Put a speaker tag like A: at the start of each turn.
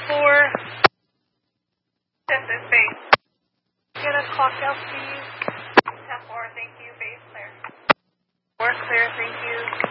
A: 4. This is base. Get a clock out, please. 10-4, thank you. Base clear. 4 clear, thank you.